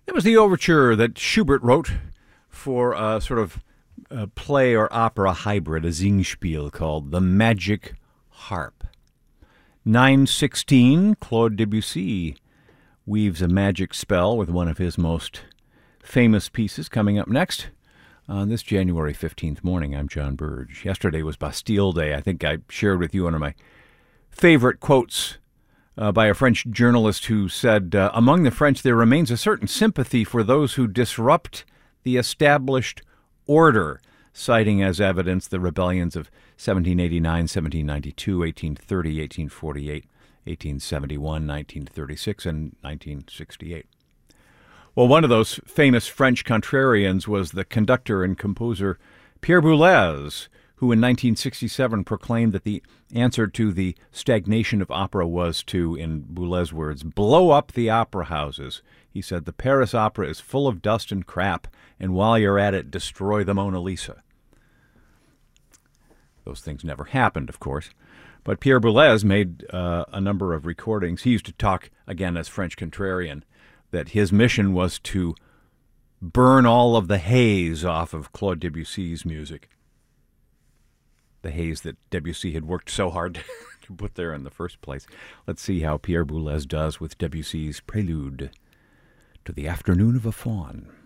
That was the overture that Schubert wrote for a sort of play or opera hybrid, a Singspiel called The Magic Harp. 9:16, Claude Debussy weaves a magic spell with one of his most famous pieces coming up next. On this January 15th morning, I'm John Burge. Yesterday was Bastille Day. I think I shared with you one of my favorite quotes by a French journalist who said, among the French, there remains a certain sympathy for those who disrupt the established order, citing as evidence the rebellions of 1789, 1792, 1830, 1848, 1871, 1936, and 1968. Well, one of those famous French contrarians was the conductor and composer Pierre Boulez, who in 1967 proclaimed that the answer to the stagnation of opera was to, in Boulez's words, blow up the opera houses. He said, the Paris Opera is full of dust and crap, and while you're at it, destroy the Mona Lisa. Those things never happened, of course. But Pierre Boulez made a number of recordings. He used to talk, again, as French contrarian, that his mission was to burn all of the haze off of Claude Debussy's music. The haze that Debussy had worked so hard to put there in the first place. Let's see how Pierre Boulez does with Debussy's Prelude to the Afternoon of a Faun.